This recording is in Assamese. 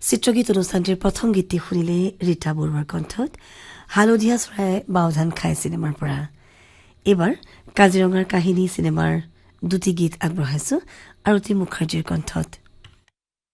চিত্ৰগীত অনুষ্ঠানটিৰ প্ৰথম গীতটি শুনিলে ৰীতা বৰুৱাৰ কণ্ঠত হালধীয়া চৰাই বাওধান খাই চিনেমাৰ পৰা। এইবাৰ কাজিৰঙাৰ কাহিনী চিনেমাৰ দুটি গীত আগবঢ়াইছো আৰতি মুখাৰ্জীৰ কণ্ঠত।